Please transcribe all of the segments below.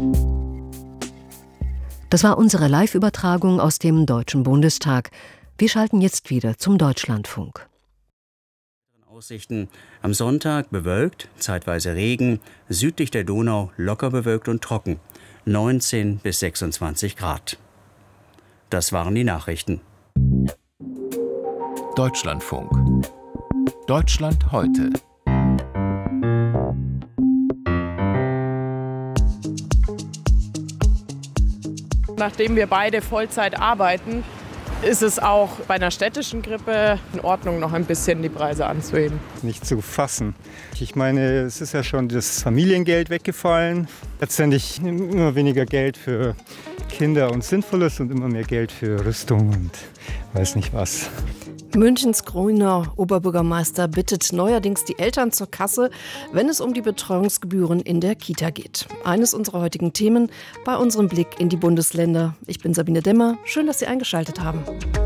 Das war unsere Live-Übertragung aus dem Deutschen Bundestag. Wir schalten jetzt wieder zum Deutschlandfunk. Aussichten: Am Sonntag bewölkt, zeitweise Regen, südlich der Donau locker bewölkt und trocken, 19 bis 26 Grad. Das waren die Nachrichten. Deutschlandfunk. Deutschland heute. Nachdem wir beide Vollzeit arbeiten, ist es auch bei einer städtischen Grippe in Ordnung, noch ein bisschen die Preise anzuheben. Nicht zu fassen. Ich meine, es ist ja schon das Familiengeld weggefallen. Letztendlich immer weniger Geld für Kinder und Sinnvolles und immer mehr Geld für Rüstung und weiß nicht was. Münchens grüner Oberbürgermeister bittet neuerdings die Eltern zur Kasse, wenn es um die Betreuungsgebühren in der Kita geht. Eines unserer heutigen Themen bei unserem Blick in die Bundesländer. Ich bin Sabine Demmer. Schön, dass Sie eingeschaltet haben.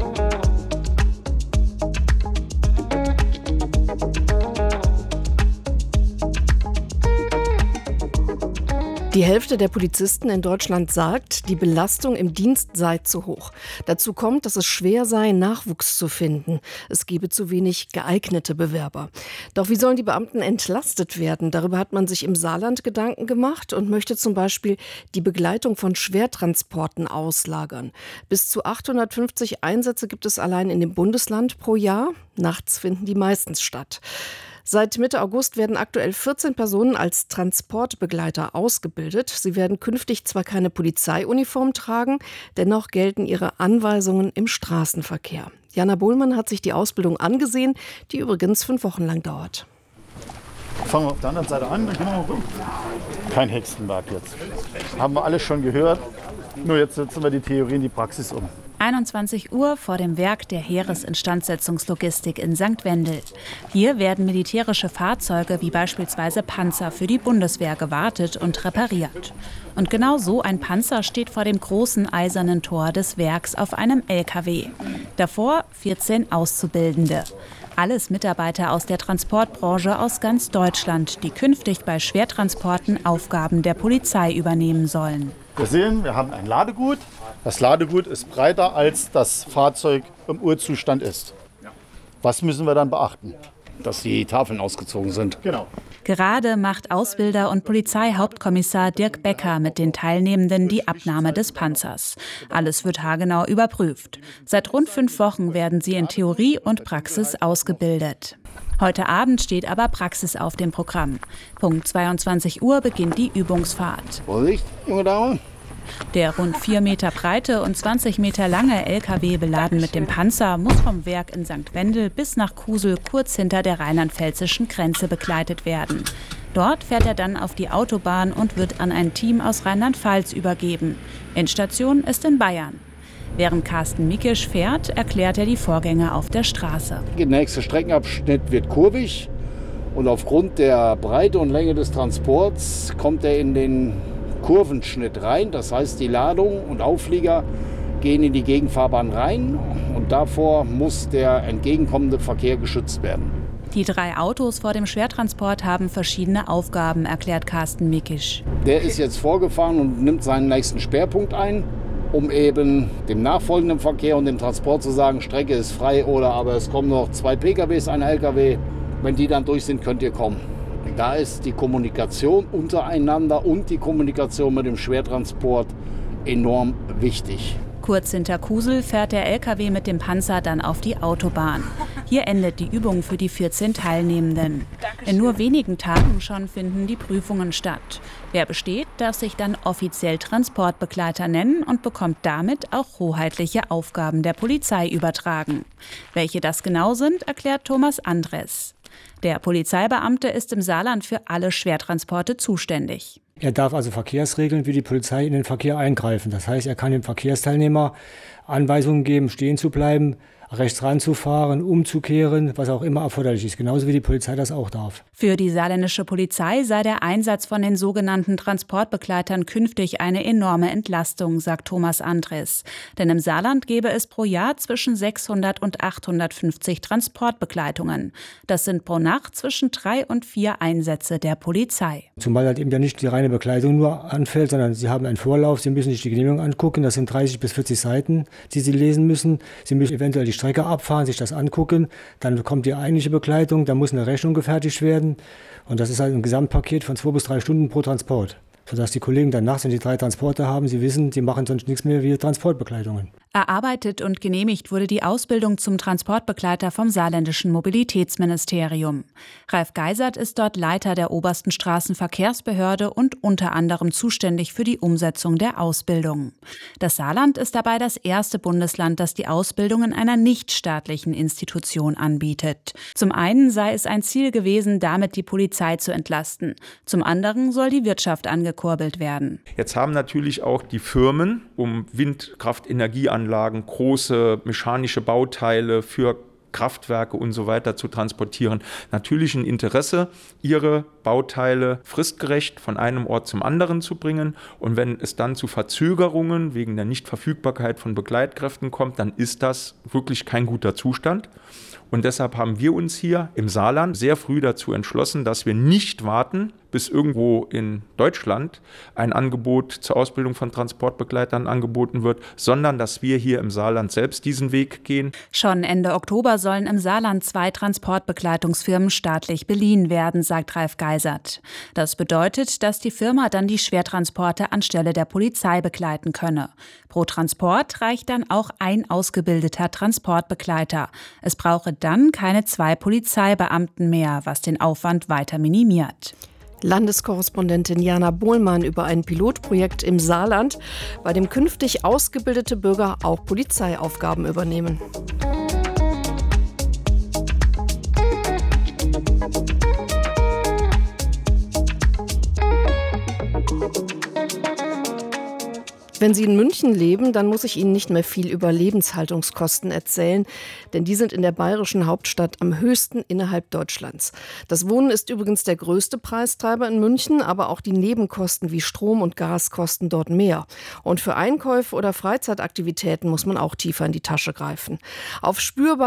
Die Hälfte der Polizisten in Deutschland sagt, die Belastung im Dienst sei zu hoch. Dazu kommt, dass es schwer sei, Nachwuchs zu finden. Es gebe zu wenig geeignete Bewerber. Doch wie sollen die Beamten entlastet werden? Darüber hat man sich im Saarland Gedanken gemacht und möchte zum Beispiel die Begleitung von Schwertransporten auslagern. Bis zu 850 Einsätze gibt es allein in dem Bundesland pro Jahr. Nachts finden die meistens statt. Seit Mitte August werden aktuell 14 Personen als Transportbegleiter ausgebildet. Sie werden künftig zwar keine Polizeiuniform tragen, dennoch gelten ihre Anweisungen im Straßenverkehr. Jana Bohlmann hat sich die Ausbildung angesehen, die übrigens 5 Wochen lang dauert. Fangen wir auf der anderen Seite an, dann gehen wir mal rum. Kein Hexenwerk jetzt. Haben wir alles schon gehört. Nur jetzt setzen wir die Theorie in die Praxis um. 21 Uhr vor dem Werk der Heeresinstandsetzungslogistik in St. Wendel. Hier werden militärische Fahrzeuge wie beispielsweise Panzer für die Bundeswehr gewartet und repariert. Und genau so ein Panzer steht vor dem großen eisernen Tor des Werks auf einem LKW. Davor 14 Auszubildende. Alles Mitarbeiter aus der Transportbranche aus ganz Deutschland, die künftig bei Schwertransporten Aufgaben der Polizei übernehmen sollen. Wir sehen, wir haben ein Ladegut. Das Ladegut ist breiter, als das Fahrzeug im Urzustand ist. Was müssen wir dann beachten? Dass die Tafeln ausgezogen sind. Genau. Gerade macht Ausbilder und Polizeihauptkommissar Dirk Becker mit den Teilnehmenden die Abnahme des Panzers. Alles wird haargenau überprüft. Seit rund 5 Wochen werden sie in Theorie und Praxis ausgebildet. Heute Abend steht aber Praxis auf dem Programm. Punkt 22 Uhr beginnt die Übungsfahrt. Vorsicht, junge Dame. Der rund 4 Meter breite und 20 Meter lange LKW beladen mit dem Panzer muss vom Werk in St. Wendel bis nach Kusel kurz hinter der rheinland-pfälzischen Grenze begleitet werden. Dort fährt er dann auf die Autobahn und wird an ein Team aus Rheinland-Pfalz übergeben. Endstation ist in Bayern. Während Carsten Mikisch fährt, erklärt er die Vorgänge auf der Straße. Der nächste Streckenabschnitt wird kurvig und aufgrund der Breite und Länge des Transports kommt er in den Kurvenschnitt rein. Das heißt, die Ladung und Auflieger gehen in die Gegenfahrbahn rein und davor muss der entgegenkommende Verkehr geschützt werden. Die 3 Autos vor dem Schwertransport haben verschiedene Aufgaben, erklärt Carsten Mikisch. Der ist jetzt vorgefahren und nimmt seinen nächsten Sperrpunkt ein, um eben dem nachfolgenden Verkehr und dem Transport zu sagen, Strecke ist frei oder aber es kommen noch 2 PKWs, ein LKW. Wenn die dann durch sind, könnt ihr kommen. Da ist die Kommunikation untereinander und die Kommunikation mit dem Schwertransport enorm wichtig. Kurz hinter Kusel fährt der LKW mit dem Panzer dann auf die Autobahn. Hier endet die Übung für die 14 Teilnehmenden. In nur wenigen Tagen schon finden die Prüfungen statt. Wer besteht, darf sich dann offiziell Transportbegleiter nennen und bekommt damit auch hoheitliche Aufgaben der Polizei übertragen. Welche das genau sind, erklärt Thomas Andres. Der Polizeibeamte ist im Saarland für alle Schwertransporte zuständig. Er darf also Verkehrsregeln wie die Polizei in den Verkehr eingreifen. Das heißt, er kann dem Verkehrsteilnehmer Anweisungen geben, stehen zu bleiben, rechts ranzufahren, umzukehren, was auch immer erforderlich ist. Genauso wie die Polizei das auch darf. Für die saarländische Polizei sei der Einsatz von den sogenannten Transportbegleitern künftig eine enorme Entlastung, sagt Thomas Andres. Denn im Saarland gäbe es pro Jahr zwischen 600 und 850 Transportbegleitungen. Das sind pro Nacht zwischen 3 und 4 Einsätze der Polizei. Zumal halt eben ja nicht die reine Begleitung nur anfällt, sondern Sie haben einen Vorlauf, Sie müssen sich die Genehmigung angucken, das sind 30 bis 40 Seiten, die Sie lesen müssen. Sie müssen eventuell die Strecke abfahren, sich das angucken, dann kommt die eigentliche Begleitung, da muss eine Rechnung gefertigt werden und das ist halt ein Gesamtpaket von 2 bis 3 Stunden pro Transport. Sodass die Kollegen dann nachts, wenn die 3 Transporte haben, sie wissen, sie machen sonst nichts mehr wie Transportbegleitungen. Erarbeitet und genehmigt wurde die Ausbildung zum Transportbegleiter vom saarländischen Mobilitätsministerium. Ralf Geisert ist dort Leiter der obersten Straßenverkehrsbehörde und unter anderem zuständig für die Umsetzung der Ausbildung. Das Saarland ist dabei das erste Bundesland, das die Ausbildung in einer nichtstaatlichen Institution anbietet. Zum einen sei es ein Ziel gewesen, damit die Polizei zu entlasten. Zum anderen soll die Wirtschaft angekurbelt werden. Jetzt haben natürlich auch die Firmen um Windkraftenergieanlagen, große mechanische Bauteile für Kraftwerke und so weiter zu transportieren, natürlich ein Interesse, ihre Bauteile fristgerecht von einem Ort zum anderen zu bringen. Und wenn es dann zu Verzögerungen wegen der Nichtverfügbarkeit von Begleitkräften kommt, dann ist das wirklich kein guter Zustand. Und deshalb haben wir uns hier im Saarland sehr früh dazu entschlossen, dass wir nicht warten, bis irgendwo in Deutschland ein Angebot zur Ausbildung von Transportbegleitern angeboten wird, sondern dass wir hier im Saarland selbst diesen Weg gehen. Schon Ende Oktober sollen im Saarland 2 Transportbegleitungsfirmen staatlich beliehen werden, sagt Ralf Geisert. Das bedeutet, dass die Firma dann die Schwertransporte anstelle der Polizei begleiten könne. Pro Transport reicht dann auch ein ausgebildeter Transportbegleiter. Es brauche dann keine 2 Polizeibeamten mehr, was den Aufwand weiter minimiert. Landeskorrespondentin Jana Bohlmann über ein Pilotprojekt im Saarland, bei dem künftig ausgebildete Bürger auch Polizeiaufgaben übernehmen. Wenn Sie in München leben, dann muss ich Ihnen nicht mehr viel über Lebenshaltungskosten erzählen, denn die sind in der bayerischen Hauptstadt am höchsten innerhalb Deutschlands. Das Wohnen ist übrigens der größte Preistreiber in München, aber auch die Nebenkosten wie Strom und Gas kosten dort mehr. Und für Einkäufe oder Freizeitaktivitäten muss man auch tiefer in die Tasche greifen. Auf spürbar